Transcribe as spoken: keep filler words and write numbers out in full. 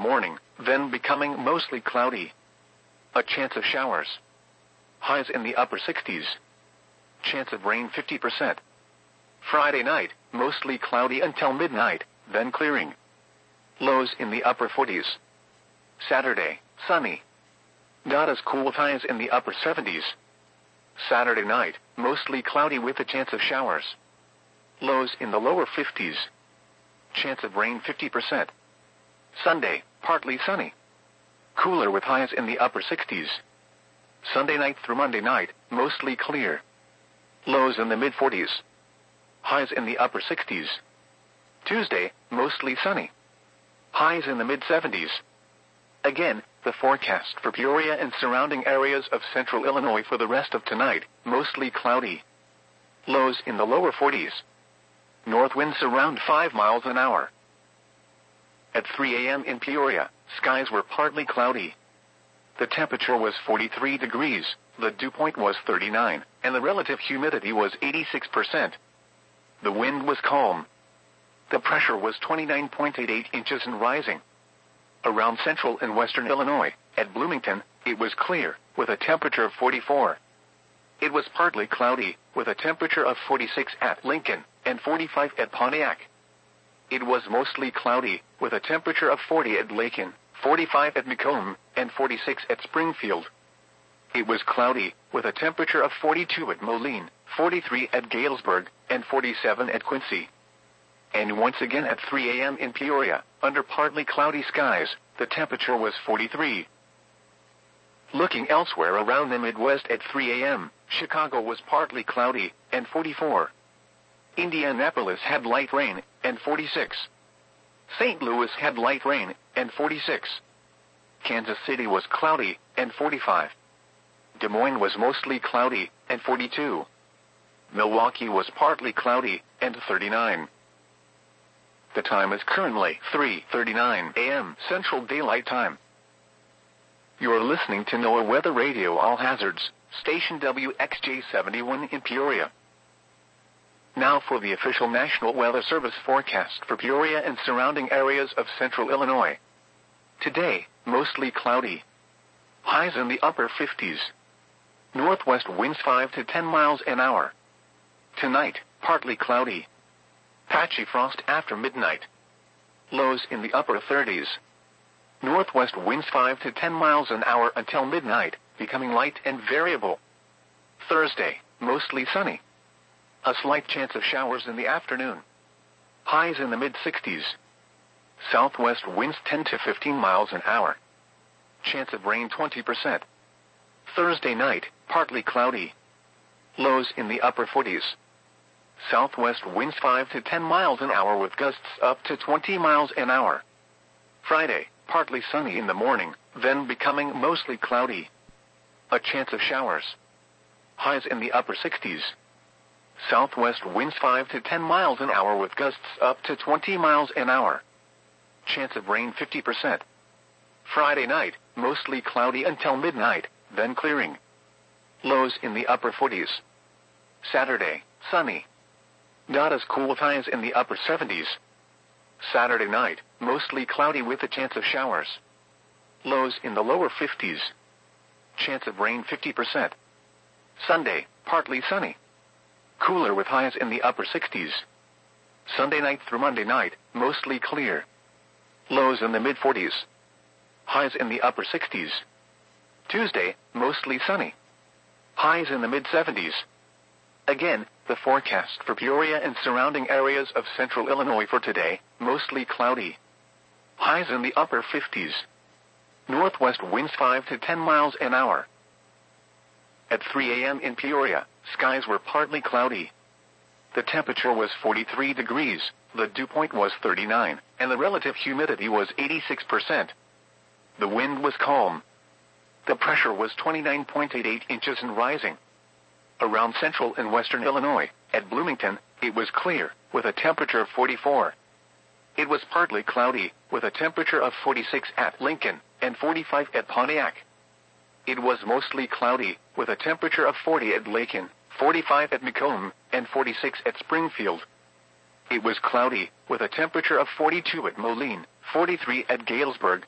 morning, then becoming mostly cloudy. A chance of showers. Highs in the upper sixties. Chance of rain fifty percent. Friday night, mostly cloudy until midnight, then clearing. Lows in the upper forties. Saturday, sunny. Not as cool with highs in the upper seventies. Saturday night, mostly cloudy with a chance of showers. Lows in the lower fifties. Chance of rain fifty percent. Sunday, partly sunny. Cooler with highs in the upper sixties. Sunday night through Monday night, mostly clear. Lows in the mid forties. Highs in the upper sixties. Tuesday, mostly sunny. Highs in the mid seventies. Again, the forecast for Peoria and surrounding areas of central Illinois for the rest of tonight, mostly cloudy. Lows in the lower forties. North winds around five miles an hour. At three a m in Peoria, skies were partly cloudy. The temperature was forty-three degrees, the dew point was thirty-nine, and the relative humidity was eighty-six percent. The wind was calm. The pressure was twenty-nine point eight eight inches and rising. Around central and western Illinois, at Bloomington, it was clear, with a temperature of forty-four. It was partly cloudy, with a temperature of forty-six at Lincoln, and forty-five at Pontiac. It was mostly cloudy, with a temperature of forty at Lakin, forty-five at Macomb, and forty-six at Springfield. It was cloudy, with a temperature of forty-two at Moline, forty-three at Galesburg, and forty-seven at Quincy. And once again at three a m in Peoria, under partly cloudy skies, the temperature was forty-three. Looking elsewhere around the Midwest at three a m, Chicago was partly cloudy, and forty-four. Indianapolis had light rain, and forty-six. Saint Louis had light rain, and forty-six. Kansas City was cloudy, and forty-five. Des Moines was mostly cloudy, and forty-two. Milwaukee was partly cloudy, and thirty-nine. The time is currently three thirty-nine a m Central Daylight Time. You are listening to NOAA Weather Radio All Hazards, station W X J seventy-one in Peoria. Now for the official National Weather Service forecast for Peoria and surrounding areas of central Illinois. Today, mostly cloudy. Highs in the upper fifties. Northwest winds five to ten miles an hour. Tonight, partly cloudy. Patchy frost after midnight. Lows in the upper thirties. Northwest winds five to ten miles an hour until midnight, becoming light and variable. Thursday, mostly sunny. A slight chance of showers in the afternoon. Highs in the mid sixties. Southwest winds ten to fifteen miles an hour. Chance of rain twenty percent. Thursday night, partly cloudy. Lows in the upper forties. Southwest winds five to ten miles an hour with gusts up to twenty miles an hour. Friday, partly sunny in the morning, then becoming mostly cloudy. A chance of showers. Highs in the upper sixties. Southwest winds five to ten miles an hour with gusts up to twenty miles an hour. Chance of rain fifty percent. Friday night, mostly cloudy until midnight, then clearing. Lows in the upper forties. Saturday, sunny. Not as cool with highs in the upper seventies. Saturday night, mostly cloudy with a chance of showers. Lows in the lower fifties. Chance of rain fifty percent. Sunday, partly sunny. Cooler with highs in the upper sixties. Sunday night through Monday night, mostly clear. Lows in the mid forties. Highs in the upper sixties. Tuesday, mostly sunny. Highs in the mid seventies. Again, the forecast for Peoria and surrounding areas of central Illinois for today, mostly cloudy. Highs in the upper fifties. Northwest winds five to ten miles an hour. At three a m in Peoria, skies were partly cloudy. The temperature was forty-three degrees, the dew point was thirty-nine, and the relative humidity was eighty-six percent. The wind was calm. The pressure was twenty-nine point eight eight inches and rising. Around central and western Illinois, at Bloomington, it was clear, with a temperature of forty-four. It was partly cloudy, with a temperature of forty-six at Lincoln, and forty-five at Pontiac. It was mostly cloudy, with a temperature of forty at Lakin, forty-five at Macomb, and forty-six at Springfield. It was cloudy, with a temperature of forty-two at Moline, forty-three at Galesburg,